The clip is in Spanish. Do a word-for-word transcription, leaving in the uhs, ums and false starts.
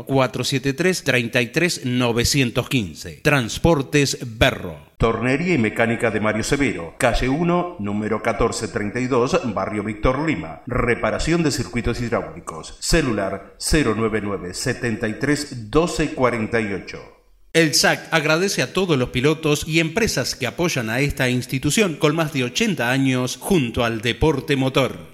cuatro siete tres, tres tres nueve uno cinco. Transportes Berro. Tornería y mecánica de Mario Severo, calle uno, número catorce treinta y dos, barrio Víctor Lima. Reparación de circuitos hidráulicos. Celular cero nueve nueve, setenta y tres, doce cuarenta y ocho. El S A C agradece a todos los pilotos y empresas que apoyan a esta institución con más de ochenta años junto al deporte motor.